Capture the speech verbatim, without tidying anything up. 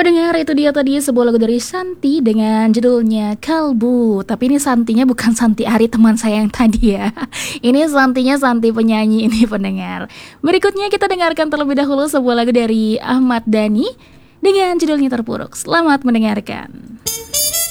Pendengar, itu dia tadi sebuah lagu dari Shanty dengan judulnya Kalbu. Tapi ini Shanty-nya bukan Shanty Ari teman saya yang tadi ya. Ini Shanty-nya Shanty penyanyi ini, pendengar. Berikutnya kita dengarkan terlebih dahulu sebuah lagu dari Ahmad Dhani dengan judulnya Terpuruk. Selamat mendengarkan.